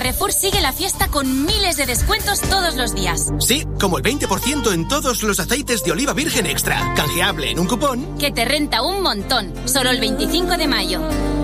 Carrefour sigue la fiesta con miles de descuentos todos los días. Sí, como el 20% en todos los aceites de oliva virgen extra. Canjeable en un cupón que te renta un montón. Solo el 25 de mayo.